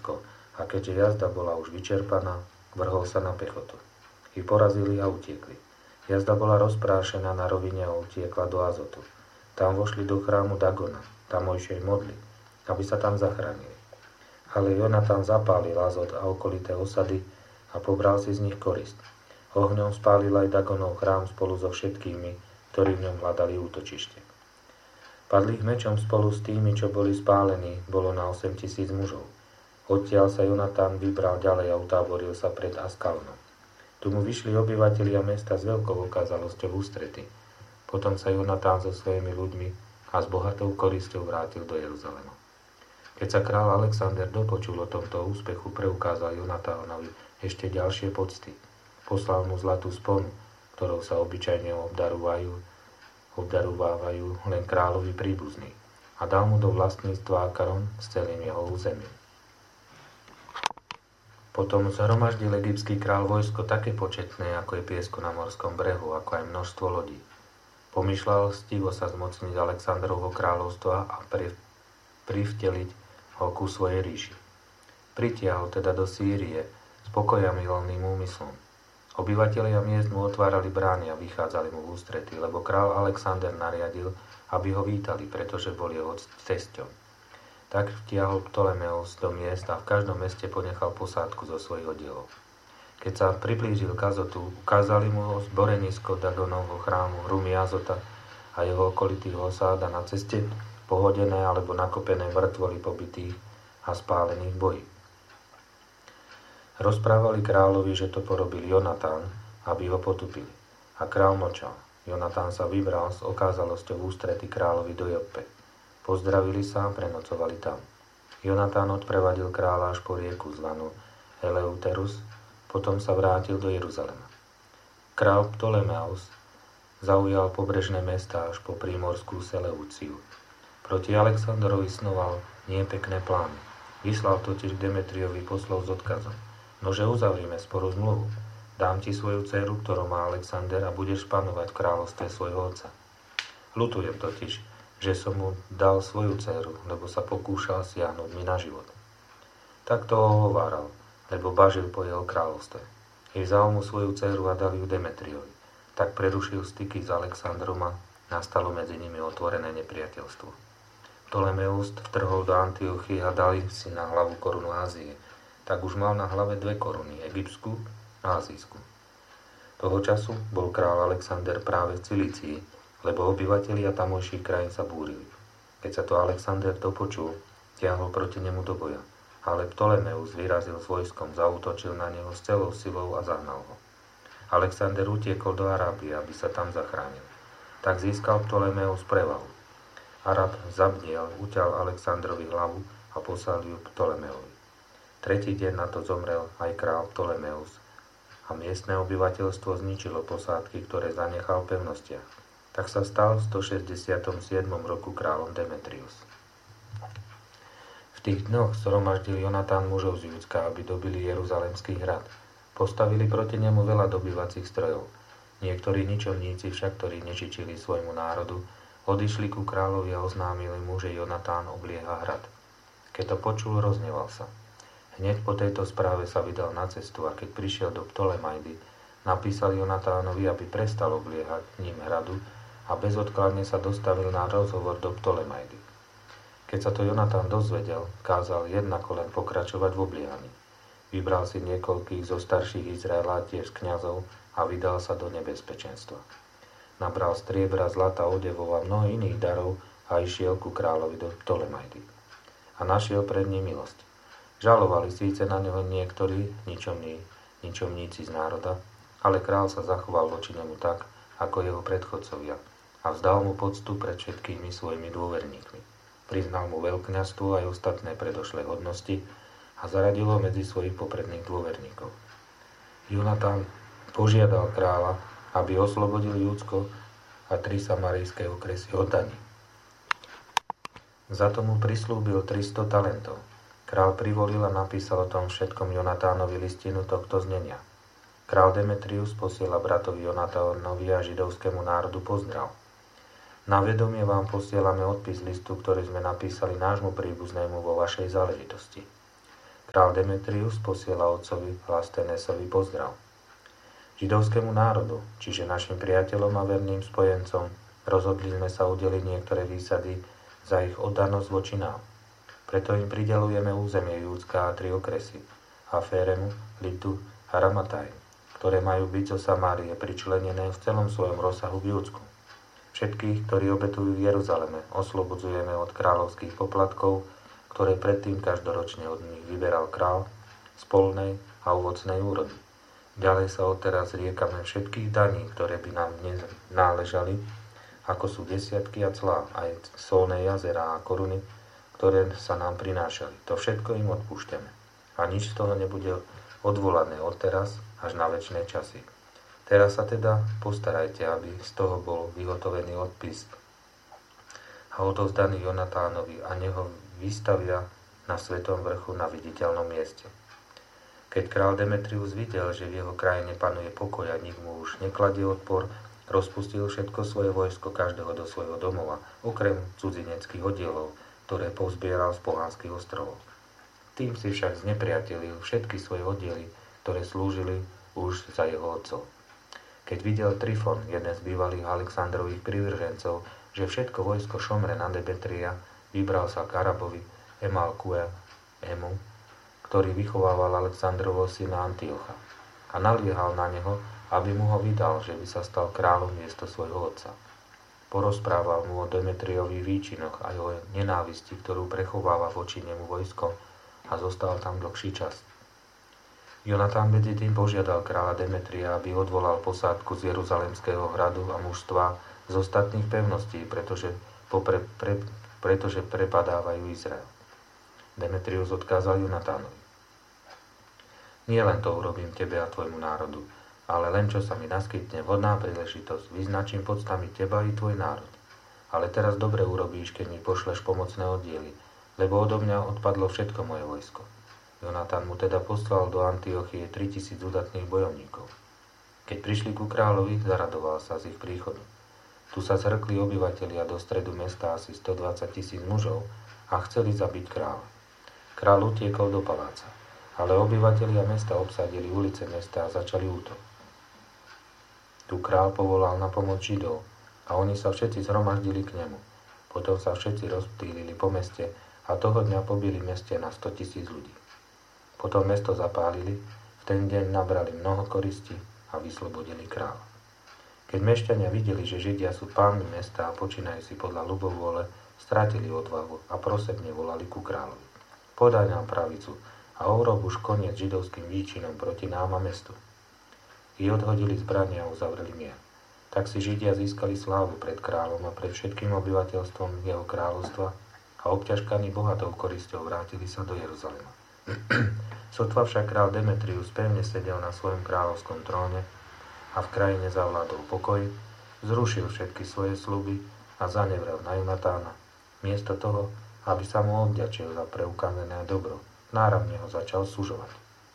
vojsko a keďže jazda bola už vyčerpaná, vrhol sa na pechotu. Ich porazili a utiekli. Jazda bola rozprášená na rovine a utiekla do Azotu. Tam vošli do chrámu Dagona, tamojšej modly, aby sa tam zachránili. Ale Jonatan zapálil Azot a okolité osady a pobral si z nich korist. Ohňom spálil aj Dagonov chrám spolu so všetkými, ktorí v ňom hľadali útočište. Padlých mečom spolu s tými, čo boli spálení, bolo na 8 000 mužov. Odtiaľ sa Jonatan vybral ďalej a utáboril sa pred Askalonom. Tu mu vyšli obyvatelia mesta s veľkou okázalosťou v ústrety. Potom sa Jonatan so svojimi ľuďmi a s bohatou korisťou vrátil do Jeruzalema. Keď sa král Alexander dopočul o tomto úspechu, preukázal Jonatánovi ešte ďalšie pocty. Poslal mu zlatú sponu, ktorou sa obyčajne obdarovávajú len kráľovi príbuzní, a dal mu do vlastníctva Akaron s celým jeho územím. Potom zhromaždil egyptský kráľ vojsko také početné, ako je piesko na morskom brehu, ako aj množstvo lodí. Pomýšľal stivo sa zmocniť Alexandrovho kráľovstva a privteliť ho ku svojej ríši. Pritiahol teda do Sýrie s pokojamilným úmyslom. Obyvatelia miest mu otvárali brány a vychádzali mu v ústrety, lebo král Alexander nariadil, aby ho vítali, pretože bol jeho cesťom. Tak vtiahol Ptolemeus do miest a v každom meste ponechal posádku zo svojich oddielov. Keď sa priblížil k Azotu, ukázali mu zborenisko Dagonovho chrámu, rumy Azota a jeho okolitých osád a na ceste pohodené alebo nakopené mŕtvoly pobitých a spálených v boji. Rozprávali kráľovi, že to porobil Jonatan, aby ho potupili. A kráľ mlčal. Jonatan sa vybral s okázalosťou v ústrety kráľovi do Joppe. Pozdravili sa a prenocovali tam. Jonatan odprevadil kráľa až po rieku zvanú Eleuterus, potom sa vrátil do Jeruzalema. Král Ptolemeus zaujal pobrežné mestá až po prímorskú Seleuciu. Proti Alexandrovi snoval nepekné plány. Vyslal totiž k Demetriovi poslov s odkazom: Nože uzavrime sporu zmluvu. Dám ti svoju dceru, ktorú má Alexander, a budeš panovať v kráľovstve svojho otca. Ľutujem totiž, že som mu dal svoju dceru, lebo sa pokúšal siahnuť mi na život. Tak to ohováral, lebo bažil po jeho kráľovstve. I vzal mu svoju dceru a dal ju Demetriovi. Tak prerušil styky s Alexandrom a nastalo medzi nimi otvorené nepriateľstvo. Ptolemeus vtrhol do Antiochie a dal si na hlavu korunu Ázie. Tak už mal na hlave 2 koruny, egyptskú a azijskú. Toho času bol král Alexander práve v Cilícii, lebo obyvatelia tamojších krajín sa búrili. Keď sa to Alexander dopočul, tiahol proti nemu do boja, ale Ptolemeus vyrazil s vojskom, zaútočil na neho s celou silou a zahnal ho. Alexander utiekol do Arábie, aby sa tam zachránil. Tak získal Ptolemeus prevahu. Arab zabniel, uťal Alexandrovi hlavu a poslal ju Ptolemeovi. Tretí deň na to zomrel aj král Ptolemeus a miestne obyvateľstvo zničilo posádky, ktoré zanechal v pevnostiach. Tak sa stal v 167. roku kráľom Demetrius. V tých dňoch zhromaždil Jonatan mužov z Judska, aby dobili Jeruzalemský hrad. Postavili proti nemu veľa dobývacích strojov. Niektorí ničovníci však, ktorí nečičili svojmu národu, odišli ku kráľovi a oznámili mu, že Jonatán oblieha hrad. Keď to počul, rozhneval sa. Hneď po tejto správe sa vydal na cestu a keď prišiel do Ptolemajdy, napísal Jonatánovi, aby prestal obliehať ním hradu a bezodkladne sa dostavil na rozhovor do Ptolemajdy. Keď sa to Jonatán dozvedel, kázal jednako len pokračovať v obliehaní. Vybral si niekoľkých zo starších Izraela, tiež kňazov, a vydal sa do nebezpečenstva. Nabral striebra, zlata, odevov a mnoho iných darov a išiel ku kráľovi do Ptolemajdy. A našiel pred ním milosť. Žalovali síce na neho niektorí ničomníci z národa, ale král sa zachoval voči nemu tak, ako jeho predchodcovia, a vzdal mu poctu pred všetkými svojimi dôverníkmi. Priznal mu veľkňazstvo aj ostatné predošlé hodnosti a zaradil ho medzi svojich popredných dôverníkov. Jonatán požiadal kráľa, aby oslobodil Júdsko a 3 samarijské okresy od daní. Za to mu prislúbil 300 talentov. Král privolil a napísal o tom všetkom Jonatánovi listinu tohto znenia. Král Demetrius posiela bratovi Jonatánovi a židovskému národu pozdrav. Na vedomie vám posielame odpis listu, ktorý sme napísali nášmu príbuznému vo vašej záležitosti. Král Demetrius posiela otcovi Lastenesovi pozdrav. Židovskému národu, čiže našim priateľom a verným spojencom, rozhodli sme sa udeliť niektoré výsady za ich oddanosť voči nám. Preto im prideľujeme územie Júdska a 3 okresy, Aféremu, Litu a Ramatajm, ktoré majú byť zo Samárie pričlenené v celom svojom rozsahu v Júdsku. Všetkých, ktorí obetujú v Jeruzaleme, oslobodzujeme od kráľovských poplatkov, ktoré predtým každoročne od nich vyberal král z polnej a ovocnej úrody. Ďalej sa odteraz riekame všetkých daní, ktoré by nám dnes náležali, ako sú desiatky a clá, aj solné jazerá a koruny, ktoré sa nám prinášali. To všetko im odpúšťame. A nič z toho nebude odvolané odteraz až na večné časy. Teraz sa teda postarajte, aby z toho bol vyhotovený odpis a odovzdaný Jonatánovi a neho vystavia na svetom vrchu na viditeľnom mieste. Keď král Demetrius videl, že v jeho krajine panuje pokoj a nik mu už nekladie odpor, rozpustil všetko svoje vojsko každého do svojho domova, okrem cudzineckých oddielov, ktoré pozbieral z pohanských ostrovov. Tým si však znepriatelil všetky svoje oddiely, ktoré slúžili už za jeho otcov. Keď videl Trifon, jeden z bývalých Alexandrových privržencov, že všetko vojsko šomre na Demetria, vybral sa k Arabovi Emalkuemu, ktorý vychovával Alexandrovo syna Antiocha, a naliehal na neho, aby mu ho vydal, že by sa stal kráľom miesto svojho otca. Porozprával mu o Demetriových výčinoch a o nenávisti, ktorú prechováva voči nemu vojsko, a zostal tam dlhší čas. Jonatán medzi tým požiadal kráľa Demetria, aby odvolal posádku z Jeruzalemského hradu a mužstva z ostatných pevností, pretože prepadávajú Izrael. Demetrius odkázal Jonatánovi: Nie len to urobím tebe a tvojmu národu, ale len čo sa mi naskytne vhodná príležitosť, vyznačím podstami teba i tvoj národ. Ale teraz dobre urobíš, keď mi pošleš pomocné oddiely, lebo odo mňa odpadlo všetko moje vojsko. Jonatán mu teda poslal do Antiochie 3000 udatných bojovníkov. Keď prišli ku kráľovi, zaradoval sa z ich príchodu. Tu sa zhrkli obyvatelia do stredu mesta, asi 120 000 mužov, a chceli zabiť kráľa. Kráľ utiekol do paláca, ale obyvatelia mesta obsadili ulice mesta a začali útok. Tu kráľ povolal na pomoc Židov a oni sa všetci zhromaždili k nemu. Potom sa všetci rozptýlili po meste a toho dňa pobili meste na 100 000 ľudí. Potom mesto zapálili, v ten deň nabrali mnoho koristí a vyslobodili kráľa. Keď mešťania videli, že Židia sú pánmi mesta a počínajú si podľa ľubovôle, strátili odvahu a prosebne volali ku kráľovi: Podaj nám pravicu a urob už koniec židovským výčinom proti nám a mestu. I odhodili zbrania a uzavreli mier. Tak si Židia získali slávu pred kráľom a pred všetkým obyvateľstvom jeho kráľovstva a obťažkaní bohatou korisťou vrátili sa do Jeruzalema. Sotva však král Demetrius pevne sedel na svojom kráľovskom tróne a v krajine zavládol pokoj, zrušil všetky svoje sľuby a zanevrel na Jonatána. Miesto toho, aby sa mu odďačil za preukázané dobro, náramne ho začal sužovať.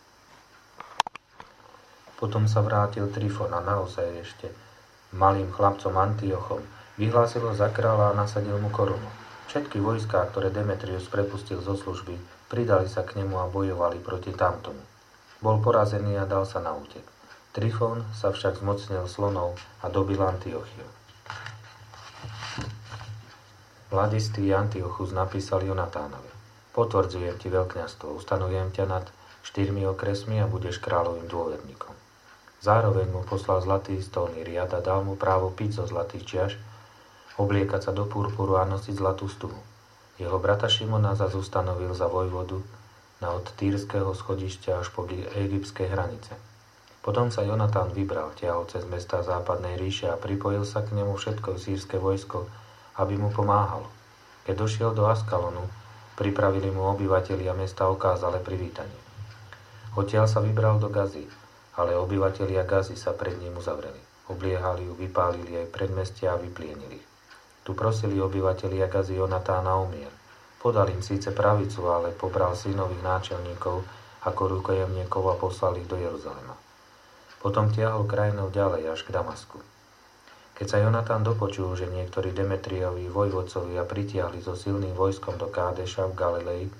Potom sa vrátil Trifon a naozaj ešte malým chlapcom Antiochom vyhlásil ho za kráľa a nasadil mu korunu. Všetky vojská, ktoré Demetrius prepustil zo služby, pridali sa k nemu a bojovali proti tamtomu. Bol porazený a dal sa na útek. Trifón sa však zmocnil slonov a dobil Antiochiu. Mladistý Antiochus napísal Jonatánovi: Potvrdzujem ti veľkňazstvo, ustanovujem ťa nad 4 okresmi a budeš kráľovým dôverníkom. Zároveň mu poslal zlatý stolný riad a dal mu právo piť zo zlatých čiaš, obliekať sa do purpuru a nosiť zlatú stuhu. Jeho brata Šimona zas ustanovil za vojvodu na od Týrskeho schodišťa až po egyptské hranice. Potom sa Jonatán vybral, ťahol cez mesta západnej ríše a pripojil sa k nemu všetko sýrske vojsko, aby mu pomáhalo. Keď došiel do Askalonu, pripravili mu obyvatelia mesta okázale privítanie. Odtiaľ sa vybral do Gazy, ale obyvatelia Gazy sa pred ním uzavreli. Obliehali ju, vypálili aj predmestia a vyplienili ich. Tu prosili obyvatelia Gazy Jonatána o mier. Podal im síce pravicu, ale pobral synových náčelníkov ako rukojemníkov a poslal ich do Jeruzalema. Potom tiahol krajinou ďalej až k Damasku. Keď sa Jonatán dopočul, že niektorí Demetriovi vojvodcovia pritiahli so silným vojskom do Kádeša v Galilei a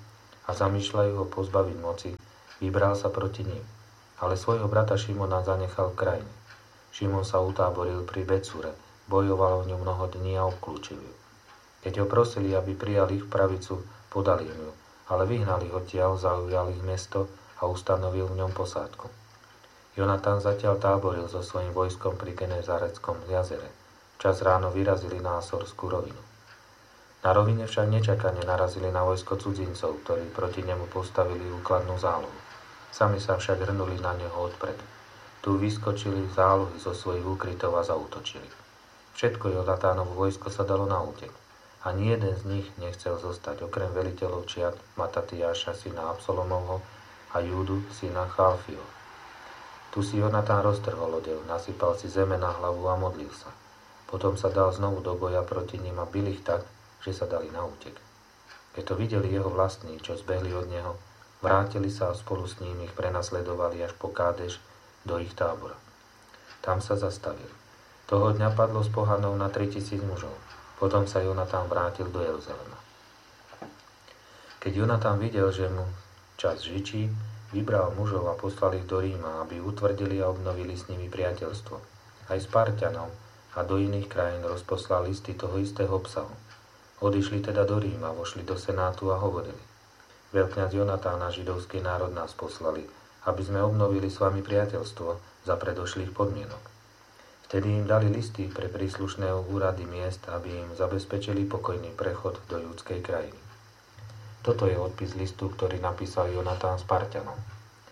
a zamýšľajú ho pozbaviť moci, vybral sa proti ním. Ale svojho brata Šimona zanechal v krajine. Šimon sa utáboril pri Becúre, bojoval o ňu mnoho dní a obklúčil ju. Keď ho prosili, aby prijali ich pravicu, podali im ju, ale vyhnali ho odtiaľ, zaujali ich mesto a ustanovil v ňom posádku. Jonatan zatiaľ táboril so svojím vojskom pri Genezareckom jazere. Čas ráno vyrazili na Asorskú rovinu. Na rovine však nečakane narazili na vojsko cudzincov, ktorí proti nemu postavili úkladnú zálohu. Sami sa však hrnuli na neho odpredu. Tu vyskočili zálohy zo svojich úkrytov a zaútočili. Všetko Jonatánovo vojsko sa dalo na útek. Ani jeden z nich nechcel zostať, okrem veliteľov čiat Matatiáša, syna Absalomovho, a Júdu, syna Chalfio. Tu si Jonatán roztrhol odev, nasypal si zeme na hlavu a modlil sa. Potom sa dal znovu do boja proti nim a bil ich tak, že sa dali na útek. Keď to videli jeho vlastní, čo zbehli od neho, vrátili sa a spolu s ním ich prenasledovali až po Kádeš do ich tábora. Tam sa zastavili. Toho dňa padlo z pohanov na 3000 mužov. Potom sa Jonatán vrátil do Jeruzalema. Keď Jonatán videl, že mu čas žičí, vybral mužov a poslal ich do Ríma, aby utvrdili a obnovili s nimi priateľstvo. Aj Sparťanov a do iných krajín rozposlal listy toho istého obsahu. Odišli teda do Ríma, vošli do Senátu a hovorili: Veľkňaz Jonatán a židovský národ nás poslali, aby sme obnovili s vami priateľstvo za predošlých podmienok. Vtedy im dali listy pre príslušné úrady miest, aby im zabezpečili pokojný prechod do judskej krajiny. Toto je odpis listu, ktorý napísal Jonatán Sparťanom.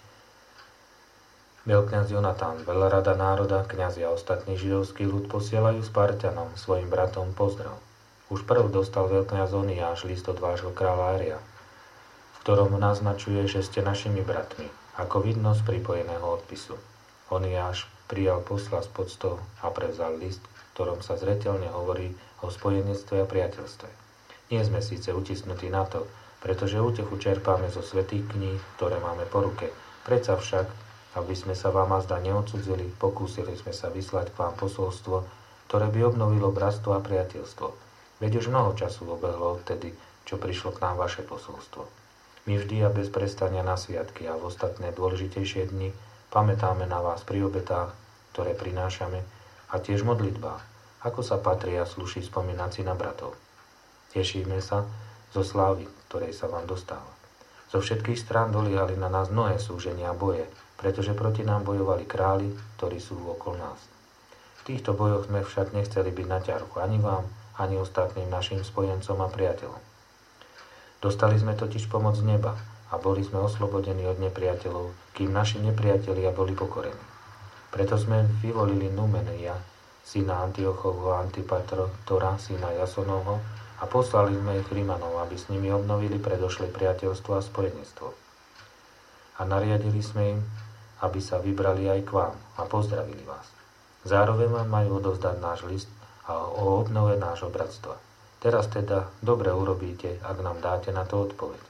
Veľkňaz Jonatán, veľrada národa, kňazi a ostatný židovský ľud posielajú Sparťanom, svojim bratom, pozdrav. Už prv dostal veľkňaz Oniáš list od vášho kráľa Aria, v ktorom naznačuje, že ste našimi bratmi, ako vidno z pripojeného odpisu. Oniáš prijal posla s poctou a prevzal list, v ktorom sa zreteľne hovorí o spojenectve a priateľstve. Nie sme síce utisnutí na to, pretože útechu čerpáme zo svätých kníh, ktoré máme po ruke. Predsa však, aby sme sa vám azda neodcudzili, pokúsili sme sa vyslať k vám posolstvo, ktoré by obnovilo bratstvo a priateľstvo. Veď už mnoho času obehlo odtedy, čo prišlo k nám vaše posolstvo. My vždy a bez prestania na sviatky a v ostatné dôležitejšie dni pamätáme na vás pri obetách, ktoré prinášame, a tiež modlitbách, ako sa patrí a slúši spomínať si na bratov. Tešíme sa zo slávy, ktorej sa vám dostáva. Zo všetkých strán doliehali na nás mnohé súženia a boje, pretože proti nám bojovali králi, ktorí sú okolo nás. V týchto bojoch sme však nechceli byť na ťarchu ani vám, ani ostatným našim spojencom a priateľom. Dostali sme totiž pomoc z neba a boli sme oslobodení od nepriateľov, kým naši nepriatelia boli pokorení. Preto sme vyvolili Numeneia, syna Antiochovho a Antipatora, syna Jasonovho, a poslali sme ich Rimanov, aby s nimi obnovili predošlé priateľstvo a spojenectvo. A nariadili sme im, aby sa vybrali aj k vám a pozdravili vás. Zároveň vám majú odovzdať náš list a o obnove nášho bratstva. Teraz teda dobre urobíte, ak nám dáte na to odpoveď.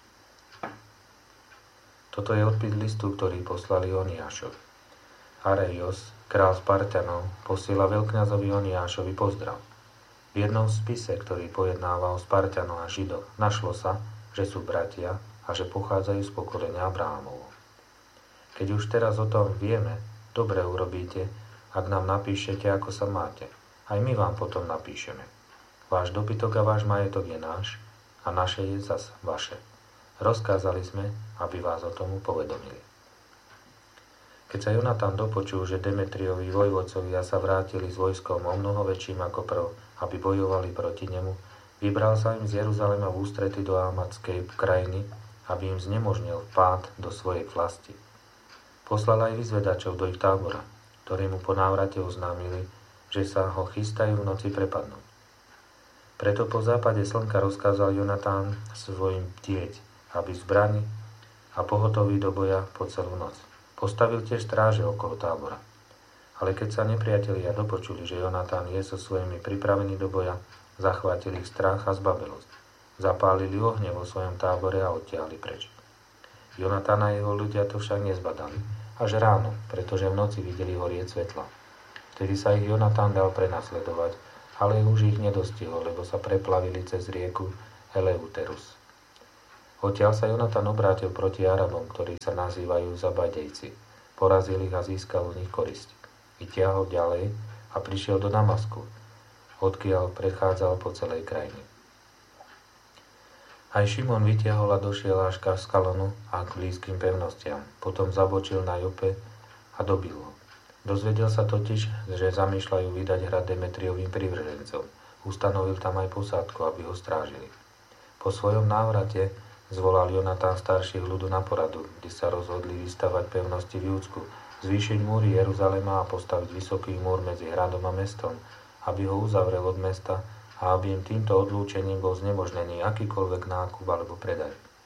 Toto je odpis listu, ktorý poslali Oniášovi. Areios, král Sparťanov, posiela veľkňazovi Oniášovi pozdrav. V jednom spise, ktorý pojednáva o Sparťanoch a Židoch, našlo sa, že sú bratia a že pochádzajú z pokolenia Abrahámovo. Keď už teraz o tom vieme, dobre urobíte, ak nám napíšete, ako sa máte. Aj my vám potom napíšeme. Váš dobytok a váš majetok je náš a naše je zas vaše. Rozkázali sme, aby vás o tomu povedomili. Keď sa Jonatán dopočul, že Demetriovi vojvodcovia sa vrátili s vojskom o mnoho väčším ako prv, aby bojovali proti nemu, vybral sa im z Jeruzalema v ústrety do Amatskej krajiny, aby im znemožnil vpád do svojej vlasti. Poslal aj vyzvedačov do ich tábora, ktorí mu po návrate oznámili, že sa ho chystajú v noci prepadnúť. Preto po západe slnka rozkázal Jonatán svojim bdieť, aby zbrani a pohotoví do boja po celú noc. Postavil tiež stráže okolo tábora. Ale keď sa nepriatelia dopočuli, že Jonatán je so svojimi pripravení do boja, zachvátili ich strach a zbabelosť. Zapálili ohne vo svojom tábore a odtiahli preč. Jonatán a jeho ľudia to však nezbadali. Až ráno, pretože v noci videli horieť svetla. Vtedy sa ich Jonatán dal prenasledovať, ale už ich nedostihol, lebo sa preplavili cez rieku Eleuterus. Odtiaľ sa Jonatan obrátil proti Arabom, ktorí sa nazývajú Zabadejci. Porazil ich a získal u nich korisť. Vytiahol ďalej a prišiel do Damasku, odkiaľ prechádzal po celej krajine. Aj Šimon vytiahol a došiel až k Askalonu a k blízkym pevnostiam. Potom zabočil na Jope a dobil ho. Dozvedel sa totiž, že zamýšľajú vydať hrad Demetriovým privržencom. Ustanovil tam aj posádku, aby ho strážili. Po svojom návrate zvolal Jonatan starších ľudu na poradu, kde sa rozhodli vystavať pevnosti v Júdsku, zvýšiť múry Jeruzalema a postaviť vysoký múr medzi hradom a mestom, aby ho uzavrel od mesta a aby im týmto odlúčením bol znemožnený akýkoľvek nákup alebo predaj.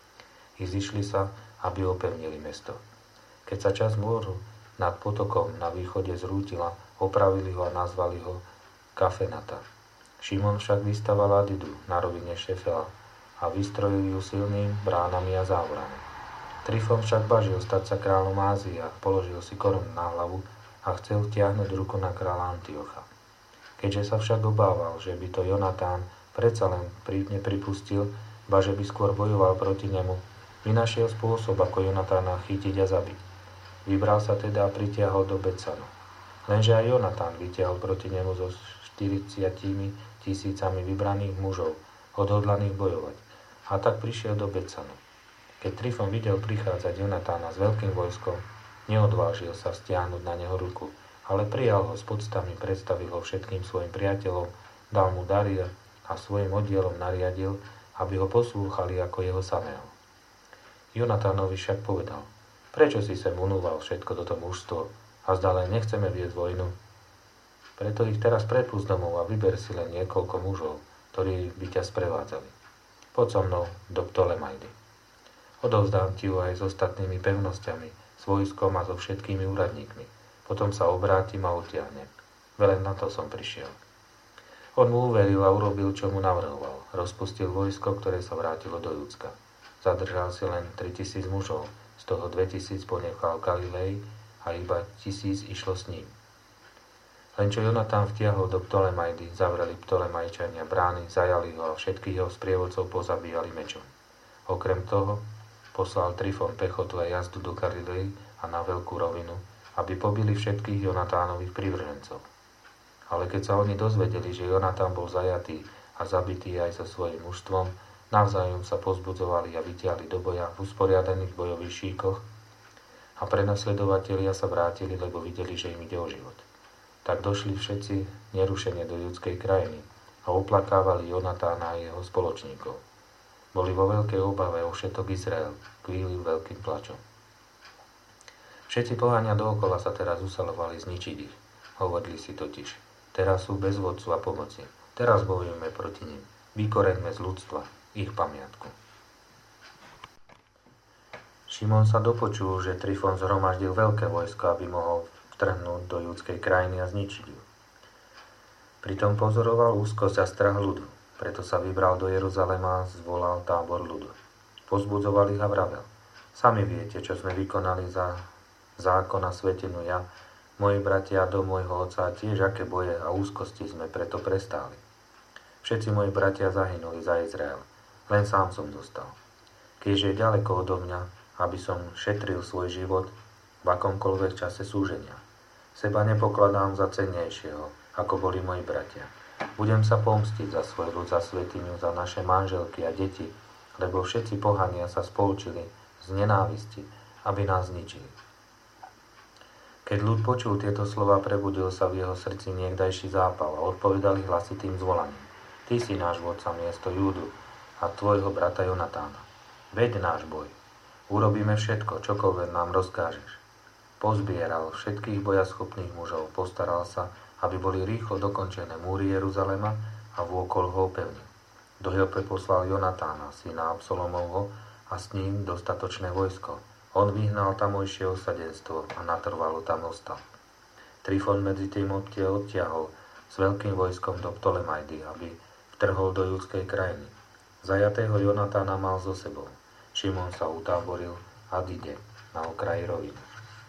I zišli sa, aby opevnili mesto. Keď sa časť múru nad potokom na východe zrútila, opravili ho a nazvali ho Kafenata. Šimon však vystaval Adidu na rovine Šefela a vystrojil ju silným bránami a závorami. Trifon však bažil stať sa kráľom Ázie a položil si korunu na hlavu a chcel vtiahnuť ruku na kráľa Antiocha. Keďže sa však obával, že by to Jonatán predsa len nepripustil, ba že by skôr bojoval proti nemu, vynašiel spôsob, ako Jonatána chytiť a zabiť. Vybral sa teda a pritiahol do Becanu. Lenže aj Jonatán vytiahol proti nemu so 40 000 vybraných mužov, odhodlaných bojovať. A tak prišiel do Becanu. Keď Trifon videl prichádzať Jonatána s veľkým vojskom, neodvážil sa stiahnuť na neho ruku, ale prijal ho s podstami, predstavil ho všetkým svojim priateľom, dal mu dary a svojim oddielom nariadil, aby ho poslúchali ako jeho samého. Jonatánovi však povedal: prečo si sem unúval všetko toto mužstvo a zdá len nechceme viesť vojnu? Preto ich teraz prepust domov a vyber si len niekoľko mužov, ktorí by ťa sprevádzali. Poď so mnou do Ptolemajdy. Odovzdám ti ho aj s ostatnými pevnosťami, s vojskom a so všetkými úradníkmi. Potom sa obrátim a utiahnem. Len na to som prišiel. On mu uveril a urobil, čo mu navrhoval. Rozpustil vojsko, ktoré sa vrátilo do Judska. Zadržal si len 3000 mužov, z toho 2000 ponechal Galilei a iba 1000 išlo s ním. Len čo Jonatán vtiahol do Ptolemajdy, zavreli Ptolemajčania brány, zajali ho a všetkých jeho sprievodcov pozabíjali mečom. Okrem toho poslal Trifon pechotu a jazdu do Galilei a na veľkú rovinu, aby pobili všetkých Jonatánových privržencov. Ale keď sa oni dozvedeli, že Jonatán bol zajatý a zabitý aj so svojím mužstvom, navzájom sa pozbudzovali a vytiahli do boja v usporiadaných bojových šíkoch a prenasledovatelia sa vrátili, lebo videli, že im ide o život. Tak došli všetci nerušene do judskej krajiny a oplakávali Jonatána a jeho spoločníkov. Boli vo veľkej obave o všetok Izrael, kvíli veľkým plačom. Všetci pohania dookola sa teraz usalovali zničiť ich. Hovorili si totiž: teraz sú bez vodcu a pomoci. Teraz bojujeme proti nim. Vykoreňme z ľudstva ich pamiatku. Šimon sa dopočul, že Trifon zhromaždil veľké vojsko, aby mohol vtrhnúť do judskej krajiny a zničiť ju. Pritom pozoroval úzkosť a strach ľudu, preto sa vybral do Jeruzalema a zvolal tábor ľudu. Pozbudzovali ich a vravel: sami viete, čo sme vykonali za zákon a svätyňu ja, moji bratia a dom môjho otca, a tiež aké boje a úzkosti sme preto prestáli. Všetci moji bratia zahynuli za Izrael, len sám som dostal. Keďže je ďaleko odo mňa, aby som šetril svoj život v akomkoľvek čase súženia. Seba nepokladám za cennejšieho, ako boli moji bratia. Budem sa pomstiť za svoj ľud, za svätyňu, za naše manželky a deti, lebo všetci pohania sa spolčili z nenávisti, aby nás zničili. Keď ľud počul tieto slova, prebudil sa v jeho srdci niekdajší zápal a odpovedali hlasitým zvolaním: ty si náš vodca miesto Júdu a tvojho brata Jonatána. Veď náš boj. Urobíme všetko, čokoľvek nám rozkážeš. Pozbieral všetkých bojaschopných mužov, postaral sa, aby boli rýchlo dokončené múry Jeruzalema a vôkol ho opevnil. Do Jope poslal Jonatána, syna Absalomovho, a s ním dostatočné vojsko. On vyhnal tamojšie osadenstvo a natrvalo tam ostal. Trifon medzi tým odtiahol s veľkým vojskom do Ptolemajdy, aby vtrhol do judskej krajiny. Zajatého Jonatána mal so sebou. Šimon sa utáboril a Adide na okraji roviny.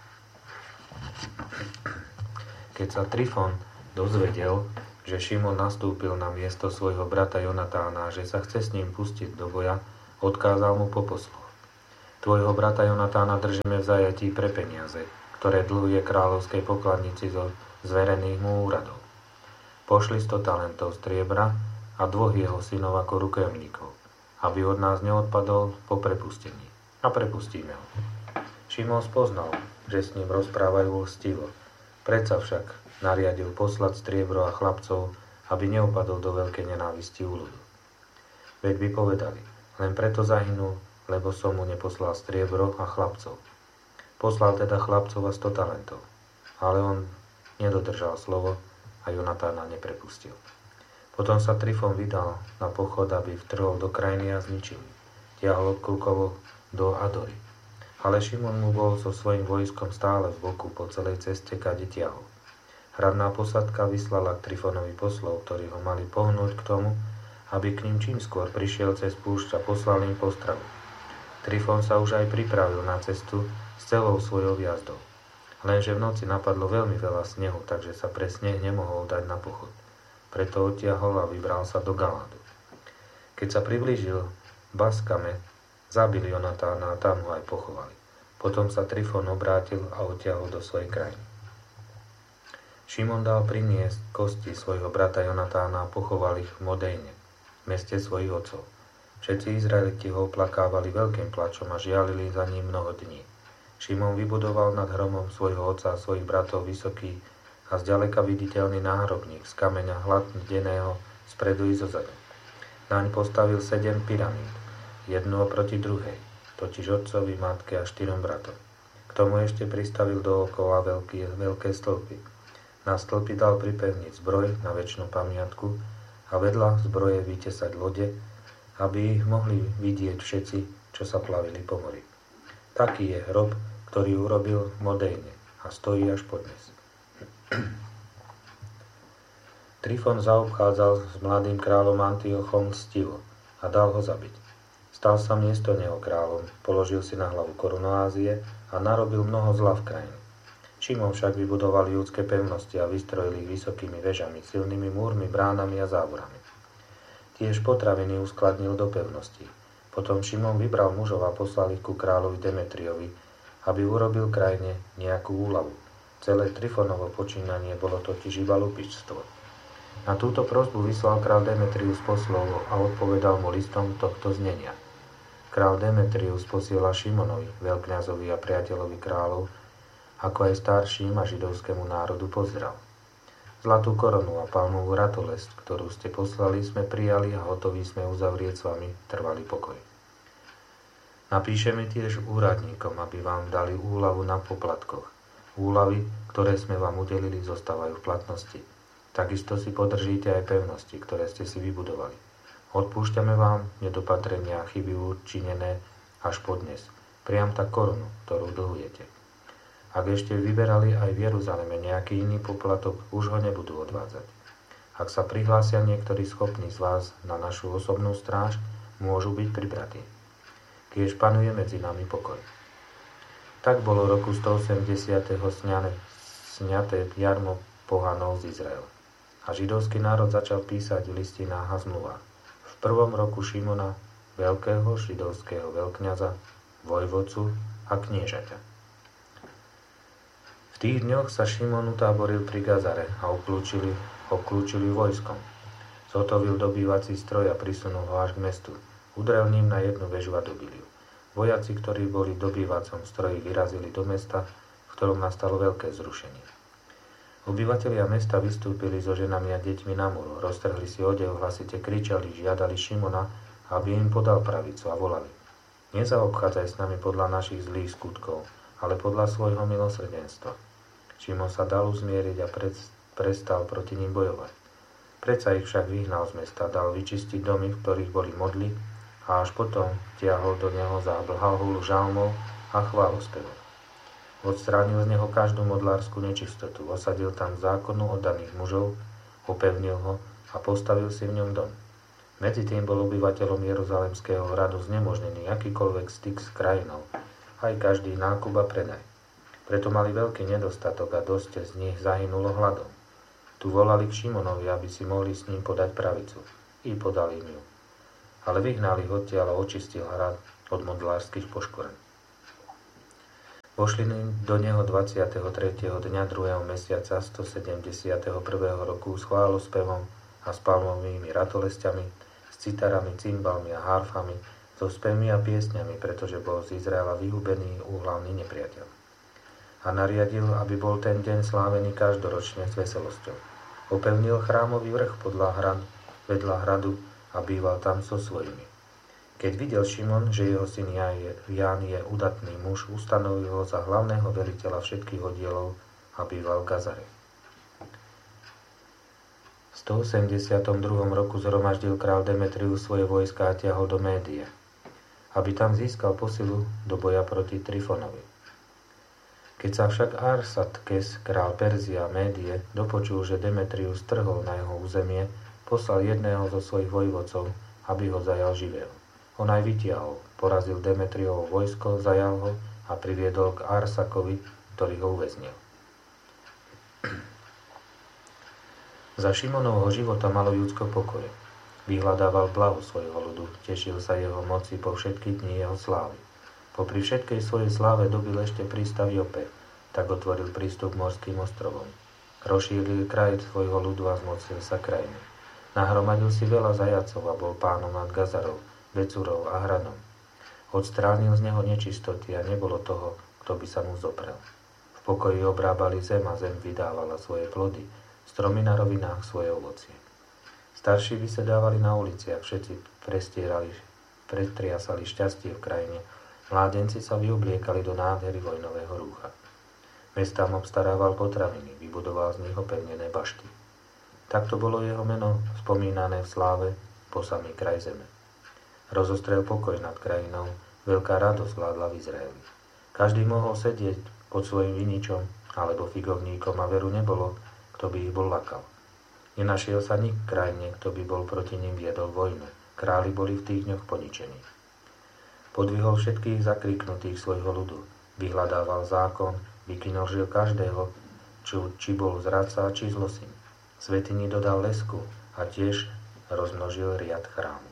Keď sa Trifon dozvedel, že Šimon nastúpil na miesto svojho brata Jonatána a že sa chce s ním pustiť do boja, odkázal mu po posloch. Tvojho brata Jonatána držíme v zajatí pre peniaze, ktoré dlhuje kráľovskej pokladnici zo zverených mu úradov. Pošli 100 talentov striebra a 2 jeho synov ako rukojemníkov, aby od nás neodpadol po prepustení. A prepustíme ho. Šimon spoznal, že s ním rozprávajú hostivo. Predsa však nariadil poslať striebro a chlapcov, aby neupadol do veľkej nenávisti u ľudu. Veď by povedali, len preto zahynul, lebo som mu neposlal striebro a chlapcov. Poslal teda chlapcov a 100 talentov, ale on nedodržal slovo a Jonatána neprepustil. Potom sa Trifon vydal na pochod, aby vtrhol do krajiny a zničil. Tiahol obkľukovo do Adory. Ale Šimon mu bol so svojím vojskom stále v boku po celej ceste, kade tiahol. Hradná posadka vyslala k Trifonovi poslov, ktorí ho mali pohnúť k tomu, aby k ním čím skôr prišiel cez púšť a poslal im postravu. Trifon sa už aj pripravil na cestu s celou svojou jazdou. Lenže v noci napadlo veľmi veľa snehu, takže sa pre sneh nemohol dať na pochod. Preto odtiahol a vybral sa do Galádu. Keď sa priblížil Baskame, zabili Jonatána a tam ho aj pochovali. Potom sa Trifon obrátil a odtiahol do svojej krajiny. Šimon dal priniesť kosti svojho brata Jonatána a pochoval ich v Modejne, meste svojich otcov. Všetci Izraeliti ho oplakávali veľkým plačom a žialili za ním mnoho dní. Šimon vybudoval nad hromom svojho otca a svojich bratov vysoký a zďaleka viditeľný náhrobník z kameňa hladneného spredu i zozadu. Naň postavil 7 pyramíd, jednu oproti druhej, totiž otcovi, matke a 4 bratom. K tomu ešte pristavil dookola veľké stĺpy. Na stĺpy dal pripevniť zbroj na večnú pamiatku a vedľa zbroje vytesať lode, aby ich mohli vidieť všetci, čo sa plavili po mori. Taký je hrob, ktorý urobil v Modejne a stojí až podnes. Trifon zaobchádzal s mladým kráľom Antiochom ctivo a dal ho zabiť. Stal sa miesto neho kráľom, položil si na hlavu korunu Ázie a narobil mnoho zla v krajine. Šimon však vybudoval judské pevnosti a vystrojil ich vysokými vežami, silnými múrmi, bránami a závorami. Tiež potraviny uskladnil do pevností. Potom Šimon vybral mužov a poslal ich ku kráľovi Demetriovi, aby urobil krajine nejakú úľavu. Celé Trifonovo počínanie bolo totiž iba lupičstvo. Na túto prosbu vyslal král Demetrius poslov a odpovedal mu listom tohto znenia. Král Demetrius posiela Šimonovi, veľkňazovi a priateľovi kráľov, ako aj starším a židovskému národu pozdrav. Zlatú korunu a palmovú ratolesť, ktorú ste poslali, sme prijali a hotoví sme uzavrieť s vami trvalý pokoj. Napíšeme tiež úradníkom, aby vám dali úľavu na poplatkoch. Úľavy, ktoré sme vám udelili, zostávajú v platnosti. Takisto si podržíte aj pevnosti, ktoré ste si vybudovali. Odpúšťame vám nedopatrenia a chyby učinené až podnes, priam tak korunu, ktorú dlhujete. Ak ešte vyberali aj v Jeruzaleme nejaký iný poplatok, už ho nebudú odvádzať. Ak sa prihlásia niektorí schopní z vás na našu osobnú stráž, môžu byť pribratí. Kiež panuje medzi nami pokoj. Tak bolo roku 180. sňaté jarmo pohanov z Izraela. A židovský národ začal písať v listinách a zmluvách. V prvom roku Šimona, veľkého židovského veľkňaza, vojvodcu a kniežaťa. V tých dňoch sa Šimon utáboril pri Gazare a obklúčili vojskom. Zotovil dobývací stroj a prisunul ho až k mestu. Udrel ním na jednu väžu a dobil ju. Vojaci, ktorí boli v dobývacom stroji, vyrazili do mesta, v ktorom nastalo veľké zrušenie. Obyvatelia mesta vystúpili so ženami a deťmi na múr, roztrhli si odev, hlasite kričali, žiadali Šimona, aby im podal pravicu a volali: Nezaobchádzaj s nami podľa našich zlých skutkov, ale podľa svojho milosrdenstva. Šimon sa dal uzmieriť a prestal proti ním bojovať. Predsa ich však vyhnal z mesta, dal vyčistiť domy, v ktorých boli modly, a až potom tiahol do neho záblhahulu žalmov a chválospevov. Odstránil z neho každú modlárskú nečistotu, osadil tam zákonu oddaných mužov, opevnil ho a postavil si v ňom dom. Medzi tým bol obyvateľom Jeruzalemského hradu znemožnený akýkoľvek styk s krajinou, aj každý nákup a predaj. Preto mali veľký nedostatok a dosť z nich zahynulo hladom. Tu volali k Šimonovi, aby si mohli s ním podať pravicu. I podali im ju. ale vyhnal ich odtiaľ a očistil hrad od modlárskych poškvrn. Vošli do neho 23. dňa 2. mesiaca 171. roku s chválospevom a s palmovými ratolesťami, s citarami, cymbalmi a harfami, so spevmi a piesňami, pretože bol z Izraela vyhubený úhlavný nepriateľ. A nariadil, aby bol ten deň slávený každoročne s veselosťou. Opevnil chrámový vrch vedľa hradu a býval tam so svojimi. Keď videl Šimon, že jeho syn Ján je udatný muž, ustanovil ho za hlavného veliteľa všetkých oddielov a býval v Gazare. V 182. roku zhromaždil král Demetrius svoje vojska a ťahol do Médie, aby tam získal posilu do boja proti Trifonovi. Keď sa však Arsatkes, král Perzia a Médie, dopočul, že Demetrius trhol na jeho územie, poslal jedného zo svojich vojvodcov, aby ho zajal živého. On aj vytiahol, porazil Demetriovo vojsko, zajal ho a priviedol k Arsakovi, ktorý ho uväznil. Za Šimonovho života malo Judsko pokoje. Vyhľadával blaho svojho ľudu, tešil sa jeho moci po všetky dni jeho slávy. Popri všetkej svojej sláve dobil ešte prístav Jope, tak otvoril prístup k morským ostrovom. Rozšíril kraj svojho ľudu a zmocnil sa krajiny. Nahromadil si veľa zajacov a bol pánom nad Gazarou, Becurov a Hradom. Odstránil z neho nečistoty a nebolo toho, kto by sa mu zoprel. V pokoji obrábali zem a zem vydávala svoje plody, stromy na rovinách svoje ovocie. Starší vysedávali na uliciach, všetci pretriasali šťastie v krajine, mládenci sa vyobliekali do nádhery vojnového rúcha. Mestám obstarával potraviny, vybudoval z nich opevnené bašty. Takto bolo jeho meno spomínané v sláve po samý kraj zeme. Rozostrel pokoj nad krajinou, veľká radosť vládla v Izraeli. Každý mohol sedieť pod svojim viničom alebo figovníkom a veru nebolo, kto by ich bol lakal. Nenašiel sa nik v krajine, kto by bol proti nim viedol vojnu. Králi boli v tých dňoch poničení. Podvihol všetkých zakriknutých svojho ľudu, vyhľadával zákon, vykinožil každého, či bol zradca, či zlosin. Svätyni dodal lesku a tiež rozmnožil riad chrámu.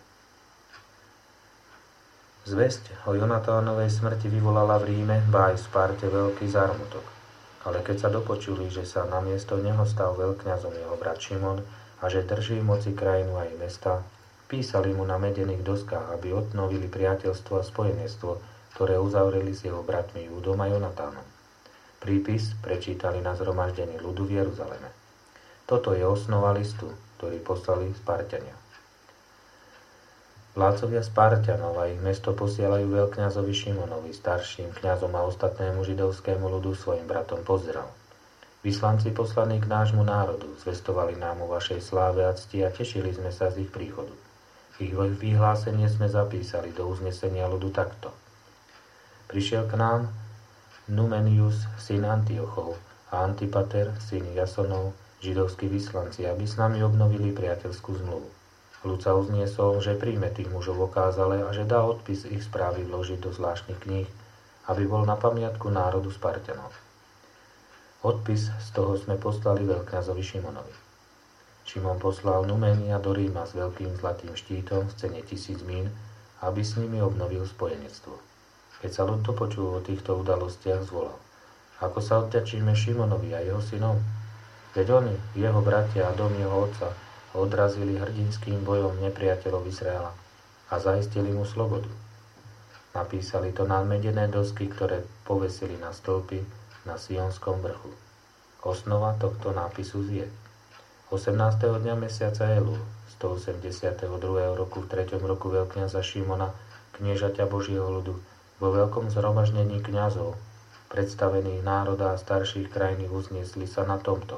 Zvesť o Jonatánovej smrti vyvolala v Ríme, ba aj v Sparte veľký zármutok. Ale keď sa dopočuli, že sa namiesto neho stal veľkňazom jeho brat Šimon a že drží moci krajinu aj mesta, písali mu na medených doskách, aby obnovili priateľstvo a spojenectvo, ktoré uzavreli s jeho bratmi Júdom a Jonatánom. Prípis prečítali na zhromaždení ľudu v Jeruzaleme. Toto je osnova listu, ktorý poslali Sparťania. Vládcovia Sparťanov a ich mesto posielajú veľkňazovi Šimonovi, starším kňazom a ostatnému židovskému ľudu svojim bratom pozdrav. Vyslanci poslaní k nášmu národu, zvestovali nám o vašej sláve a cti a tešili sme sa z ich príchodu. Ich vyhlásenie sme zapísali do uznesenia ľudu takto. Prišiel k nám Numenius, syn Antiochov, a Antipater, syn Jasonov, židovskí vyslanci, aby s nami obnovili priateľskú zmluvu. Ľud sa uzniesol, že príjme tých mužov okázale a že dá odpis ich správy vložiť do zvláštnych kníh, aby bol na pamiatku národu Sparťanov. Odpis z toho sme poslali veľkňazovi Šimonovi. Šimon poslal Numénia do Ríma s veľkým zlatým štítom v cene 1000 mín, aby s nimi obnovil spojenectvo. Keď sa ľud dopočul o týchto udalostiach, zvolal: Ako sa odďačíme Šimonovi a jeho synom? Veď oni, jeho bratia a dom jeho otca, odrazili hrdinským bojom nepriateľov Izraela a zaistili mu slobodu. Napísali to na medené dosky, ktoré povesili na stĺpy na Sionskom vrchu. Osnova tohto nápisu zje: 18. dňa mesiaca Elu, 182. roku v 3. roku veľkňaza Šimona, kniežaťa Božieho ľudu, vo veľkom zhromaždení kňazov, predstavených národa a starších krajín uzniesli sa na tomto.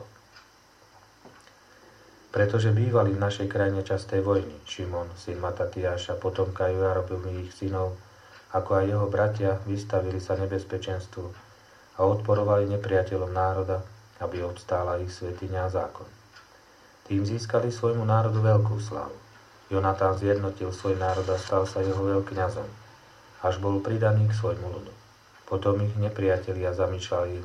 Pretože bývali v našej krajine časté vojny, Šimon, syn Matatiáša, potomka Joarobových synov, ako aj jeho bratia, vystavili sa nebezpečenstvu a odporovali nepriateľom národa, aby obstála ich svätyňa a zákon. Tým získali svojmu národu veľkú slávu. Jonatán zjednotil svoj národ a stal sa jeho veľkňazom, až bol pridaný k svojmu ľudu. Potom ich nepriatelia zamýšľali ich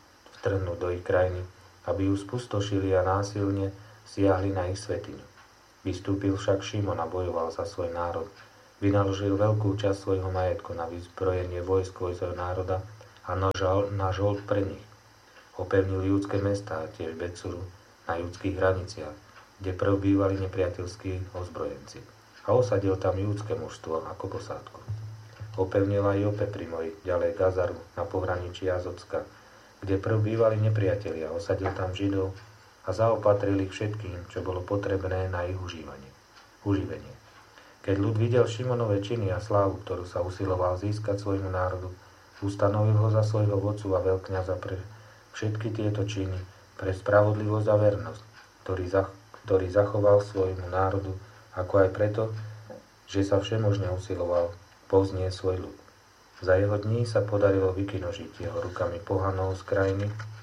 vtrhnúť do ich krajiny, aby ju spustošili a násilne siahli na ich svätyňu. Vystúpil však Šimon a bojoval za svoj národ. Vynaložil veľkú časť svojho majetku na vyzbrojenie vojsk svojho národa a na žold pre nich. Opevnil judské mestá, tiež Betsuru, na judských hraniciach, kde prv bývali nepriateľskí ozbrojenci. A osadil tam judské mužstvo ako posádku. Opevnil aj Jope pri mori, ďalej Gazaru, na pohraničí Azotska, kde prv bývali nepriatelia, osadil tam Židov a zaopatril ich všetkým, čo bolo potrebné na ich uživenie. Keď ľud videl Šimonove činy a slávu, ktorú sa usiloval získať svojmu národu, ustanovil ho za svojho vodcu a veľkňaza pre všetky tieto činy, pre spravodlivosť a vernosť, ktorý zachoval svojmu národu, ako aj preto, že sa všemožne usiloval povznieť svoj ľud. Za jeho dní sa podarilo vykinožiť jeho rukami pohanov z krajiny,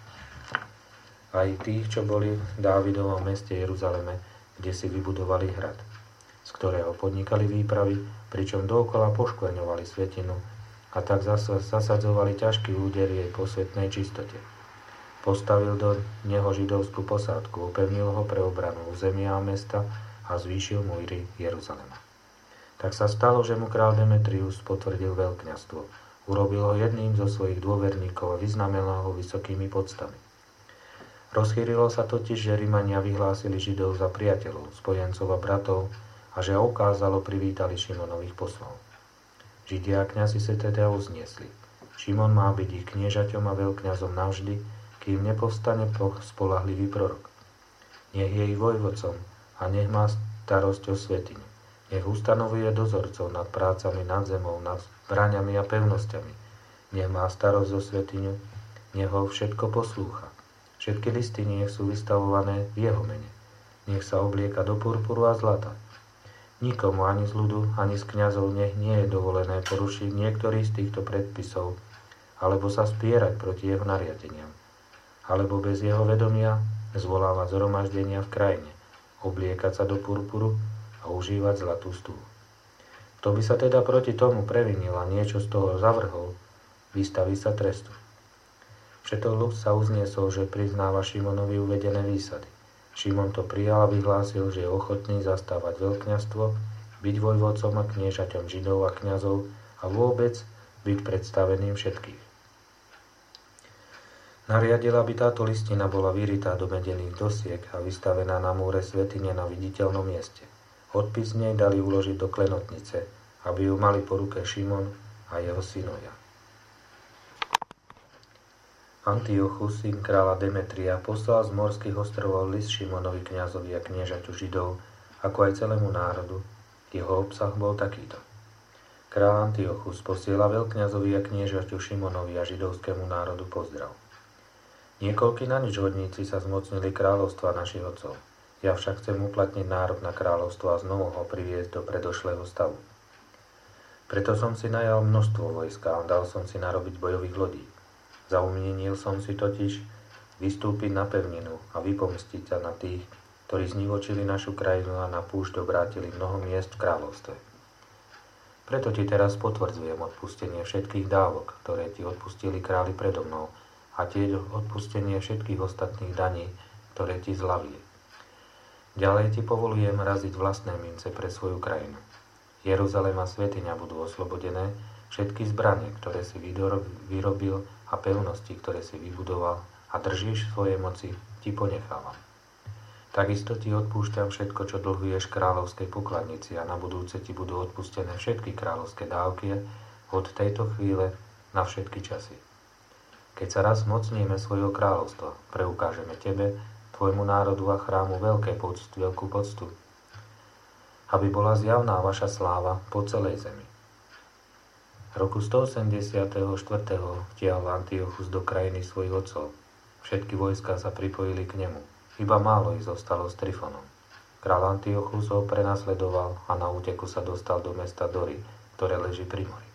aj tých, čo boli v Dávidovom meste Jeruzaleme, kde si vybudovali hrad, z ktorého podnikali výpravy, pričom dookola poškvrňovali svätynu a tak zasadzovali ťažký úder jej posvätnej čistote. Postavil do neho židovskú posádku, upevnil ho pre obranu územia a mesta a zvýšil múry Jeruzalema. Tak sa stalo, že mu král Demetrius potvrdil veľkňazstvo. Urobil ho jedným zo svojich dôverníkov a vyznamenal ho vysokými poctami. Rozchýrilo sa totiž, že Rimania vyhlásili Židov za priateľov, spojencov a bratov a že okázalo privítali Šimonových poslov. Židia a kňazi sa teda uzniesli. Šimon má byť ich kniežaťom a veľkňazom navždy, kým nepovstane spoľahlivý prorok. Nech je ich vojvodcom a nech má starosť o svätyňu. Nech ustanovuje dozorcov nad prácami nad zemou, nad zbraňami a pevnosťami. Nech má starosť o svätyňu, nech ho všetko poslúcha. Všetky listy nech sú vystavované v jeho mene. Nech sa oblieka do purpuru a zlata. Nikomu ani z ľudu, ani z kňazov nech nie je dovolené porušiť niektorý z týchto predpisov, alebo sa spierať proti jeho nariadeniam, alebo bez jeho vedomia zvolávať zhromaždenia v krajine, obliekať sa do purpuru a užívať zlatú stúl. Kto by sa teda proti tomu previnil a niečo z toho zavrhol, vystaví sa trestu. Všetok ľud sa uzniesol, že priznáva Šimonovi uvedené výsady. Šimon to prijal a vyhlásil, že je ochotný zastávať veľkňazstvo, byť vojvodcom a kniežaťom Židov a kňazov a vôbec byť predstaveným všetkých. Nariadil, aby táto listina bola vyritá do medených dosiek a vystavená na múre svätyne na viditeľnom mieste. Odpis nej dali uložiť do klenotnice, aby ju mali po ruke Šimon a jeho synovia. Antiochus, syn kráľa Demetria, poslal z morských ostrovov list Šimonovi kňazovi a kniežaťu Židov, ako aj celému národu. Jeho obsah bol takýto. Kráľ Antiochus posiela veľkňazovi a kniežaťu Šimonovi a židovskému národu pozdrav. Niekoľkí na nič hodníci sa zmocnili kráľovstva našich otcov. Ja však chcem uplatniť nárok na kráľovstvo a znovu ho priviesť do predošlého stavu. Preto som si najal množstvo vojska a dal som si narobiť bojových lodí. Zaumienil som si totiž vystúpiť na pevninu a vypomstiť sa na tých, ktorí znivočili našu krajinu a na púšť obrátili mnoho miest v kráľovstve. Preto ti teraz potvrdzujem odpustenie všetkých dávok, ktoré ti odpustili králi predo mnou, a tiež odpustenie všetkých ostatných daní, ktoré ti zľavili. Ďalej ti povolujem raziť vlastné mince pre svoju krajinu. Jeruzalém a svätyňa budú oslobodené, všetky zbrane, ktoré si vyrobil a pevnosti, ktoré si vybudoval a držíš v svojej moci, ti ponechávam. Takisto ti odpúšťam všetko, čo dlhuješ kráľovskej pokladnici a na budúce ti budú odpustené všetky kráľovské dávky od tejto chvíle na všetky časy. Keď sa raz mocníme svojho kráľovstva, preukážeme tebe, tvojmu národu a chrámu veľkú poctu, aby bola zjavná vaša sláva po celej zemi. V roku 184. vtiahol Antiochus do krajiny svojich otcov. Všetky vojská sa pripojili k nemu. Iba málo ich zostalo s Trifonom. Král Antiochus ho prenasledoval a na úteku sa dostal do mesta Dory, ktoré leží pri mori.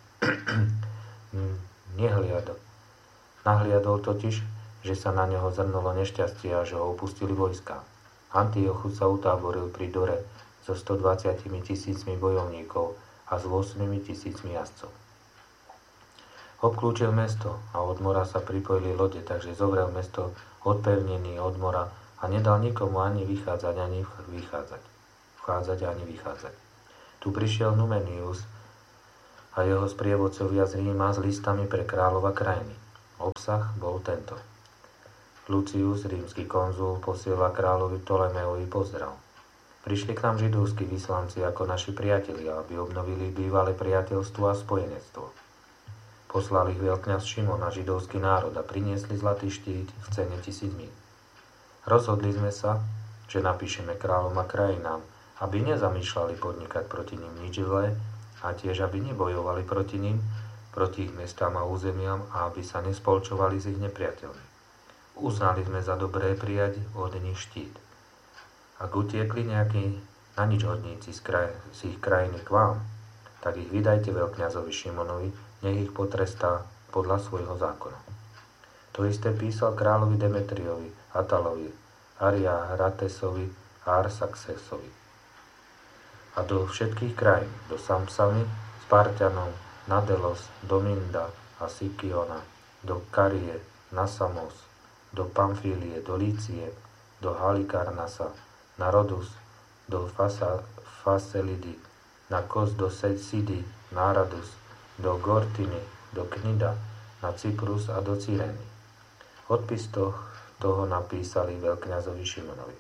Nahliadol totiž, že sa na neho zrnulo nešťastie a že ho opustili vojská. Antiochus sa utáboril pri Dore so 120 000 bojovníkov a s 8 000 jazdcov. Obklúčil mesto a od mora sa pripojili lode, takže zovrel mesto odpevnený od mora a nedal nikomu ani vychádzať, ani vychádzať. vchádzať ani vychádzať. Tu prišiel Numenius a jeho sprievodcovia z Ríma s listami pre kráľova krajiny. Obsah bol tento. Lucius, rímsky konzul, posiela kráľovi Ptolemeovi pozdrav. Prišli k nám židovskí vyslanci ako naši priatelia, aby obnovili bývalé priateľstvo a spojenectvo. Poslal ich veľkňaz Šimon a židovský národ a priniesli zlatý štít v cene 1000 míľ. Rozhodli sme sa, že napíšeme kráľom a krajinám, aby nezamýšľali podnikať proti nim nič zlé a tiež aby nebojovali proti nim, proti ich mestám a územiam a aby sa nespolčovali s ich nepriateľmi. Uznali sme za dobré prijať od nich štít. Ak utiekli nejakí na nič hodníci z ich krajiny k vám, tak ich vydajte veľkňazovi Šimonovi, nech ich potrestá podľa svojho zákona. To isté písal kráľovi Demetriovi, Atalovi, Ariaratesovi a Arsaxesovi. A do všetkých krajín, do Samsamy, Spartanov, na Delos, do Minda a Sikiona, do Karie, na Samos, do Pamfílie, do Lície, do Halikarnasa, na Rodus, do Faselidy, na Kos, do Sidy, na Aradus, do Gortiny, do Knida, na Cyprus a do Cyreny. Odpis toho napísali veľkňazovi Šimonovi.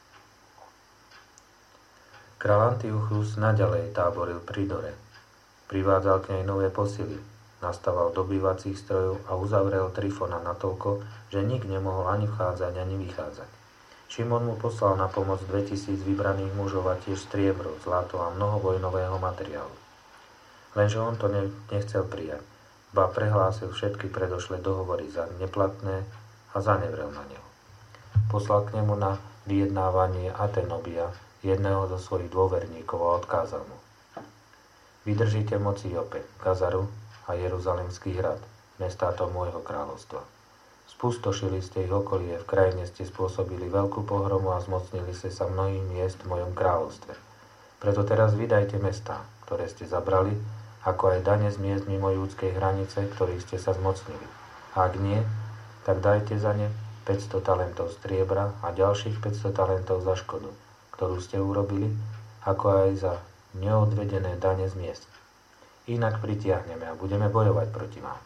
Král Antiochus naďalej táboril pri Dore. Privádzal k nej nové posily, nastaval dobývacích strojov a uzavrel Trifona natoľko, že nik nemohol ani vchádzať, ani vychádzať. Šimon mu poslal na pomoc 2000 vybraných mužov a tiež striebro, zlato a mnoho vojnového materiálu. Lenže on to nechcel prijať, ba prehlásil všetky predošlé dohovory za neplatné a zanevrel na neho. Poslal k nemu na vyjednávanie Atenobia, jedného zo svojich dôverníkov, a odkázal mu: Vydržíte moci Jope, Kazaru a Jeruzalemský hrad, mestáto môjho kráľovstva. Spustošili ste ich okolie, v krajine ste spôsobili veľkú pohromu a zmocnili ste sa mnohých miest v mojom kráľovstve. Preto teraz vydajte mestá, ktoré ste zabrali, ako aj dane z miest mimo judskej hranice, ktorých ste sa zmocnili. A ak nie, tak dajte za ne 500 talentov striebra a ďalších 500 talentov za škodu, ktorú ste urobili, ako aj za neodvedené dane z miest. Inak pritiahneme a budeme bojovať proti vám.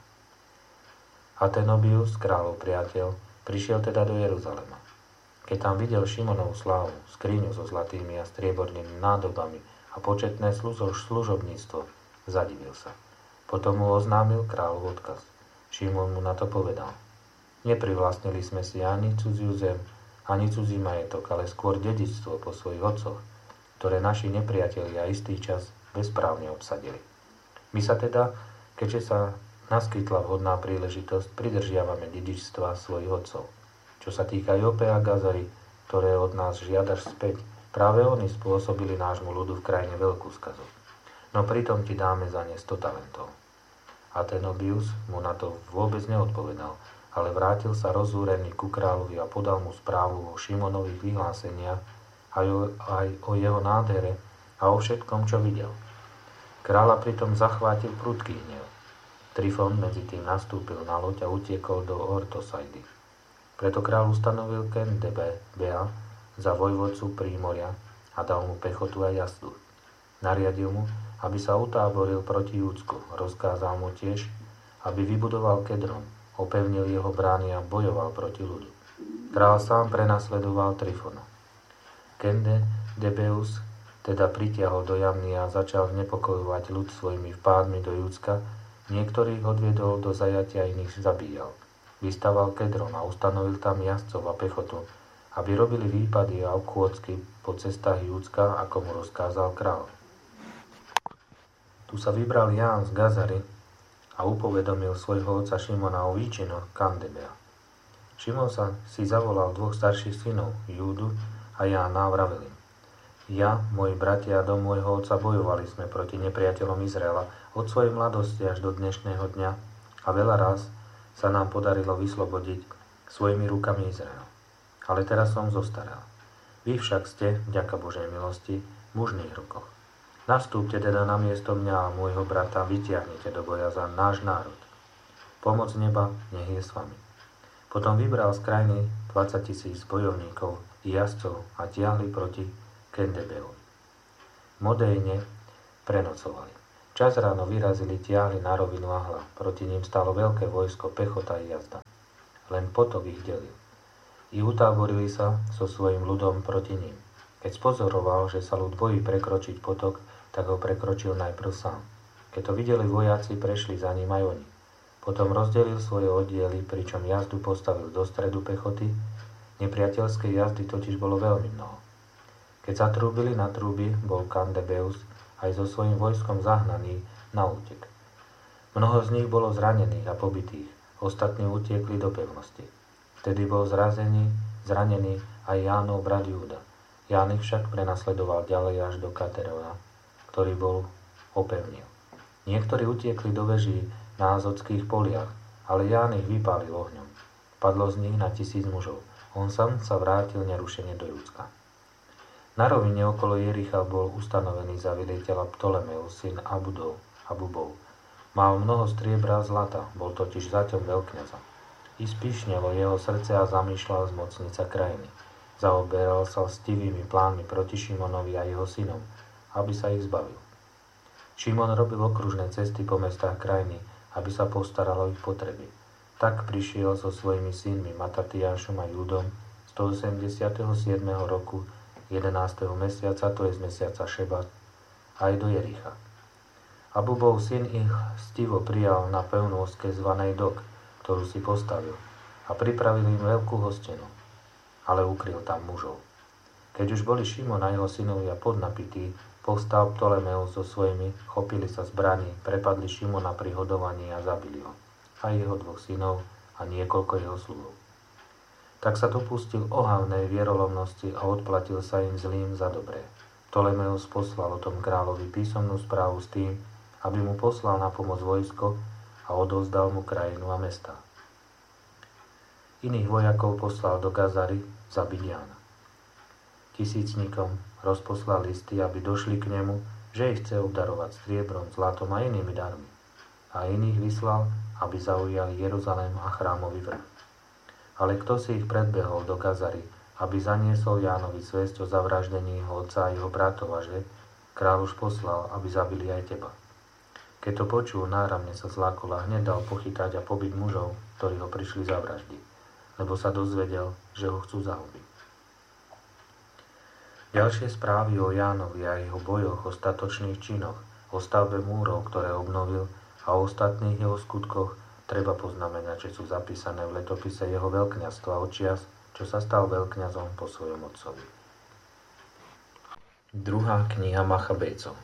Atenobius, kráľov priateľ, prišiel teda do Jeruzalema. Keď tam videl Šimonovú slávu, skriňu so zlatými a striebornými nádobami a početné služobníctvo, zadivil sa. Potom mu oznámil kráľov odkaz. Šimon mu na to povedal: Neprivlastnili sme si ani cudziu zem, ani cudzí majetok, ale skôr dedičstvo po svojich otcoch, ktoré naši nepriatelia istý čas bezprávne obsadili. My sa teda, keďže sa naskytla vhodná príležitosť, pridržiavame dedičstva svojich otcov. Čo sa týka Jope a Gazary, ktoré od nás žiadaš späť, práve oni spôsobili nášmu ľudu v krajine veľkú skazu. No pritom ti dáme za ne 100 talentov. Atenobius mu na to vôbec neodpovedal, ale vrátil sa rozúrený ku kráľovi a podal mu správu o Šimonových vyhláseniach aj o jeho nádhere a o všetkom, čo videl. Kráľa pritom zachvátil prudký hnev. Trifon medzi tým nastúpil na loď a utiekol do Ortosaidy. Preto kráľ ustanovil Kendebea za vojvodcu Prímoria a dal mu pechotu a jazdu. Nariadil mu, aby sa utáboril proti Júdsku. Rozkázal mu tiež, aby vybudoval Kedron, opevnil jeho brány a bojoval proti ľudu. Kráľ sám prenasledoval Trifona. Kendebeus teda pritiahol do Jamny a začal znepokojovať ľud svojimi vpádmi do Júdska. Niektorých odviedol do zajatia, iných zabíjal. Vystaval Kedron a ustanovil tam jazdcov a pechotu, aby robili výpady a obchôdzky po cestách Júdska, ako mu rozkázal kráľ. Tu sa vybral Ján z Gazary a upovedomil svojho otca Šimona o výčinoch Kandebea. Šimon si zavolal 2 starších synov, Júdu a Jána, a vravel im: Ja, moji bratia a dom môjho otca bojovali sme proti nepriateľom Izraela od svojej mladosti až do dnešného dňa a veľa raz sa nám podarilo vyslobodiť svojimi rukami Izrael. Ale teraz som zostarel. Vy však ste, vďaka Božej milosti, v mužných rukoch. Nastúpte teda na miesto mňa a môjho brata, vytiahnete do boja za náš národ. Pomoc neba nech je s vami. Potom vybral z krajiny 20 000 bojovníkov i jazdcov a tiahli proti Kendebeovi. Modejne prenocovali. Čas ráno vyrazili, tiahli na rovinu Ahla. Proti ním stálo veľké vojsko, pechota i jazda. Len potok ich delil. I utáborili sa so svojím ľudom proti ním. Keď spozoroval, že sa ľud bojí prekročiť potok, tak ho prekročil najprv sám. Keď to videli vojaci, prešli za ním aj oni. Potom rozdelil svoje oddiely, pričom jazdu postavil do stredu pechoty. Nepriateľskej jazdy totiž bolo veľmi mnoho. Keď zatrúbili na trúby, bol Kandebeus aj so svojím vojskom zahnaný na útek. Mnoho z nich bolo zranených a pobitých, ostatní utiekli do pevnosti. Vtedy bol zranený aj Jánov brat Júda. Ján ich však prenasledoval ďalej až do Katerona, ktorý bol opevnil. Niektorí utiekli do veží na Azotských poliach, ale Ján ich vypálil ohňom. Padlo z nich na 1000 mužov. On sám sa vrátil nerušene do Júdska. Na rovine okolo Jericha bol ustanovený za veliteľa Ptolemeus, syn Abubov. Mal mnoho striebra a zlata, bol totiž zaťom veľkňaza. I spíšnelo jeho srdce a zamýšľal zmocniť sa krajiny. Zaoberal sa stivými plánmi proti Šimonovi a jeho synom, aby sa ich zbavil. Šimon robil okružné cesty po mestách krajiny, aby sa postaral o ich potreby. Tak prišiel so svojimi synmi Matatiášom a Júdom 187. roku 11. mesiaca, to je z mesiaca Šebat, aj do Jericha. Abubov syn ich stivo prijal na pevnostke zvanej Dok, ktorú si postavil, a pripravil im veľkú hostinu, ale ukryl tam mužov. Keď už boli Šimon a jeho synovia podnapití, povstal Ptolemeus so svojimi, chopili sa zbraní, prepadli Šimona pri hodovaní a zabili ho, aj jeho 2 synov a niekoľko jeho sluhov. Tak sa dopustil ohavnej vierolomnosti a odplatil sa im zlým za dobré. Ptolemeus poslal o tom kráľovi písomnú správu s tým, aby mu poslal na pomoc vojsko a odovzdal mu krajinu a mestá. Iných vojakov poslal do Gazary zabiť Jána. Tisícnikom rozposlal listy, aby došli k nemu, že ich chce obdarovať striebrom, zlatom a inými darmi. A iných vyslal, aby zaujali Jeruzalém a chrámový vrch. Ale kto si ich predbehol do Gazary, aby zaniesol Jánovi zvesť o zavraždení jeho otca a jeho bratov, a že kráľ už poslal, aby zabili aj teba. Keď to počul, náramne sa zlákol a hneď dal pochytať a pobiť mužov, ktorí ho prišli zavraždiť, lebo sa dozvedel, že ho chcú zahubiť. Ďalšie správy o Jánovi a jeho bojoch, o statočných činoch, o stavbe múrov, ktoré obnovil, a o ostatných jeho skutkoch treba poznamenať, že sú zapísané v letopise jeho veľkňazstva od čias, čo sa stal veľkňazom po svojom otcovi. Druhá kniha Machabejcov.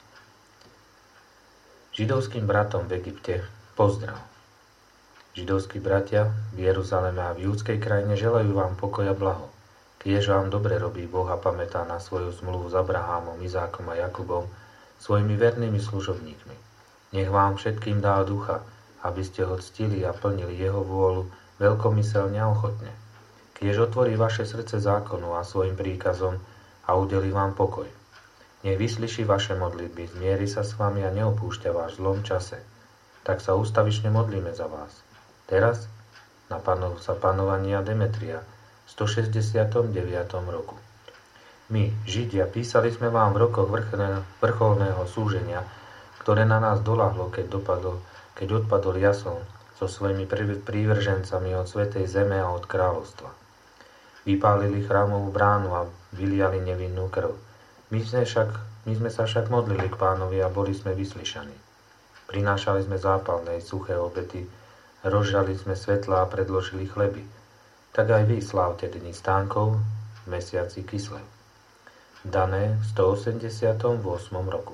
Židovským bratom v Egypte pozdrav. Židovskí bratia v Jeruzaleme a v júdskej krajine želajú vám pokoj a blaho. Kiež vám dobre robí Boh a pamätá na svoju zmluvu s Abrahámom, Izákom a Jakubom, svojimi vernými služobníkmi. Nech vám všetkým dá ducha, aby ste ho ctili a plnili jeho vôľu veľkomyselne a ochotne. Kiež otvorí vaše srdce zákonu a svojim príkazom a udelí vám pokoj. Nech vyslyší vaše modlitby, zmieri sa s vami a neopúšťa vás v zlom čase. Tak sa ústavične modlíme za vás. Teraz na panovania Demetria v 169. roku. My, Židia, písali sme vám v rokoch vrcholného súženia, ktoré na nás doľahlo, keď odpadol Jason so svojimi prívržencami od svätej zeme a od kráľovstva. Vypálili chrámovú bránu a vyliali nevinnú krv. My sme sa však modlili k Pánovi a boli sme vyslyšaní. Prinášali sme zápalné suché obety, rozžali sme svetlá a predložili chleby. Tak aj vy slávte dni stánkov v mesiaci Kislev. Dané v 188. roku.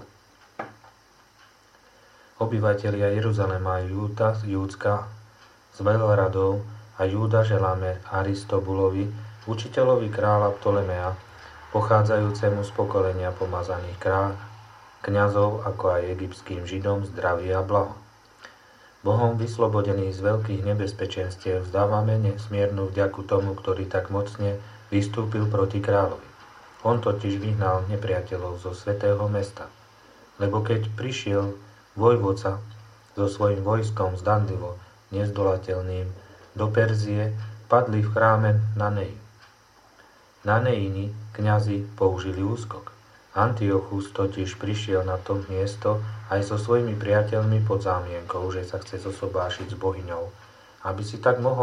Obyvatelia Jeruzalema a Júdska z veľradov a Júda želáme Aristobulovi, učiteľovi kráľa Ptolemea, pochádzajúcemu z pokolenia pomazaných kňazov, ako aj egyptským Židom, zdravie a blaho. Bohom vyslobodený z veľkých nebezpečenstiev vzdávame nesmiernu vďaku tomu, ktorý tak mocne vystúpil proti kráľovi. On totiž vyhnal nepriateľov zo svätého mesta, lebo keď prišiel vojvodca so svojím vojskom zdanlivo nezdolateľným do Perzie, padli v chráme Nanei. Naneini kňazi použili úskok Antiochus totiž prišiel na to miesto aj so svojimi priateľmi pod zámienkou, že sa chce zosobášiť s bohyňou, aby si tak mohol